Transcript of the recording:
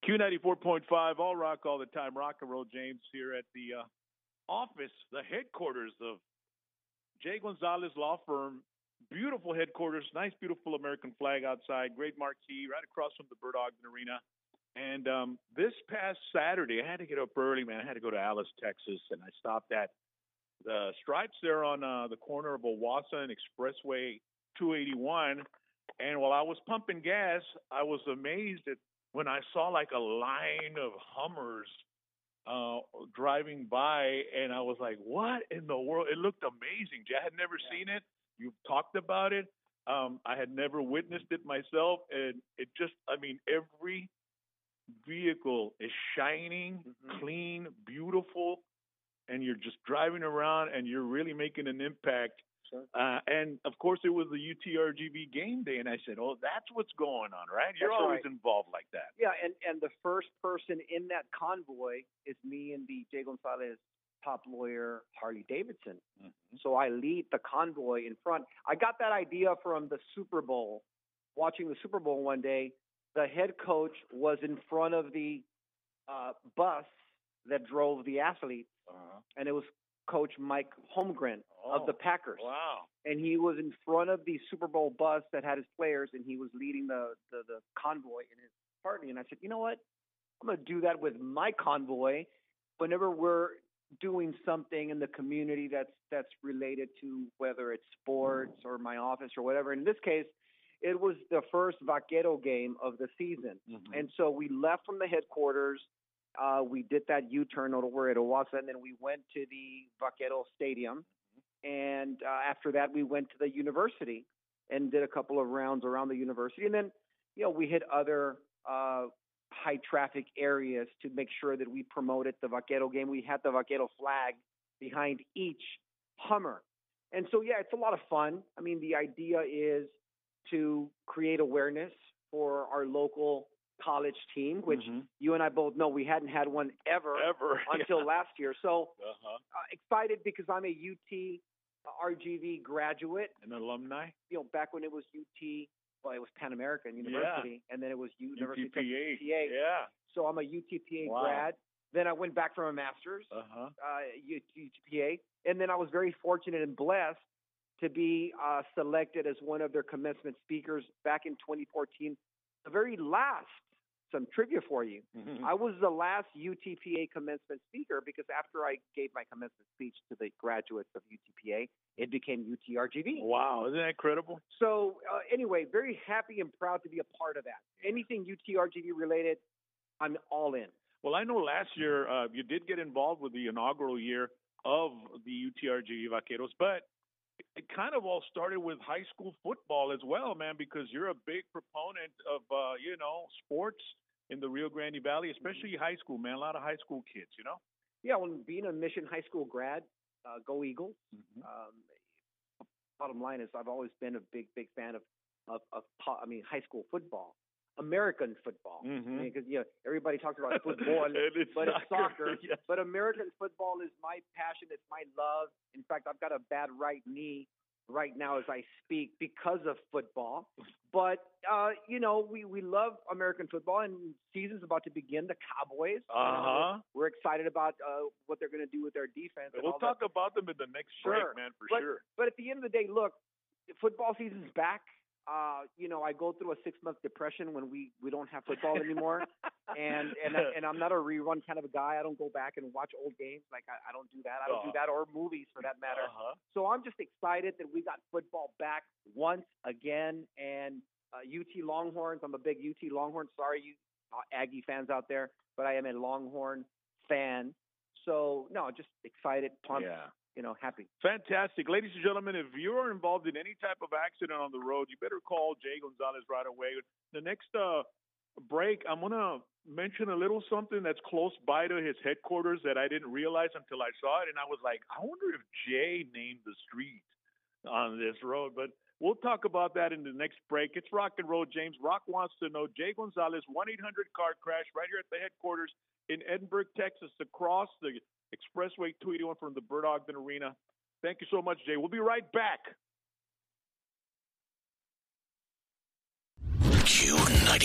Q94.5, all rock all the time. Rock and roll James here at the office, the headquarters of Jay Gonzalez Law Firm. Beautiful headquarters, nice, beautiful American flag outside, great marquee right across from the Bird Ogden Arena. And this past Saturday, I had to get up early, man. I had to go to Alice, Texas, and I stopped at the Stripes there on the corner of Owasso and Expressway 281. And while I was pumping gas, I was amazed at when I saw like a line of Hummers driving by, and I was like, what in the world? It looked amazing. I had never seen it. You've talked about it. I had never witnessed it myself. And it just, I mean, every vehicle is shining, clean, beautiful, and you're just driving around and you're really making an impact. Sure. And, of course, it was the UTRGV game day, and I said, oh, that's what's going on, right? You're always involved like that. Yeah, and the first person in that convoy is me and the Jay Gonzalez top lawyer, Harley Davidson. Mm-hmm. So I lead the convoy in front. I got that idea from the Super Bowl. Watching the Super Bowl one day, the head coach was in front of the bus that drove the athletes, and it was Coach Mike Holmgren of the Packers. Wow. And he was in front of the Super Bowl bus that had his players, and he was leading the convoy in his party. And I said, you know what? I'm going to do that with my convoy whenever we're doing something in the community that's related to whether it's sports or my office or whatever. In this case, it was the first Vaquero game of the season. Mm-hmm. And so we left from the headquarters. We did that U-turn over at Owasso, and then we went to the Vaquero Stadium. And after that, we went to the university and did a couple of rounds around the university. And then, we hit other high-traffic areas to make sure that we promoted the Vaquero game. We had the Vaquero flag behind each Hummer. And so, it's a lot of fun. I mean, the idea is to create awareness for our local college team, which you and I both know we hadn't had one ever until last year. So excited because I'm a UT RGV graduate. An alumni? Back when it was UT, well, it was Pan American University, and then it was University of UTPA. Yeah. So I'm a UTPA grad. Then I went back for a master's, UTPA. And then I was very fortunate and blessed to be selected as one of their commencement speakers back in 2014. The very last, some trivia for you. Mm-hmm. I was the last UTPA commencement speaker because after I gave my commencement speech to the graduates of UTPA, it became UTRGV. Wow, isn't that incredible? So anyway, very happy and proud to be a part of that. Anything UTRGV related, I'm all in. Well, I know last year you did get involved with the inaugural year of the UTRGV Vaqueros, but it kind of all started with high school football as well, man, because you're a big proponent of, sports in the Rio Grande Valley, especially high school, man. A lot of high school kids, Yeah, well, being a Mission High School grad, go Eagles. Mm-hmm. Bottom line is I've always been a big fan of high school football. American football, because everybody talks about football, but it's soccer. Yes. But American football is my passion. It's my love. In fact, I've got a bad right knee right now as I speak because of football. But we love American football, and season's about to begin. The Cowboys. We're excited about what they're going to do with their defense. We'll talk about them in the next break, man, for sure. But at the end of the day, look, football season's back. I go through a 6-month depression when we don't have football anymore, and I'm not a rerun kind of a guy. I don't go back and watch old games. Like I don't do that. I don't do that, or movies for that matter. So I'm just excited that we got football back once again. And UT Longhorns. I'm a big UT Longhorn. Sorry, you Aggie fans out there, but I am a Longhorn fan. So no, just excited, pumped. Yeah. Happy. Fantastic. Ladies and gentlemen, if you're involved in any type of accident on the road, you better call Jay Gonzalez right away. The next break, I'm going to mention a little something that's close by to his headquarters that I didn't realize until I saw it. And I was like, I wonder if Jay named the street on this road. But we'll talk about that in the next break. It's Rock and Roll, James. Rock wants to know. Jay Gonzalez, 1-800-CAR crash right here at the headquarters in Edinburgh, Texas, across the Expressway 281 from the Bird Ogden Arena. Thank you so much, Jay. We'll be right back. Q94.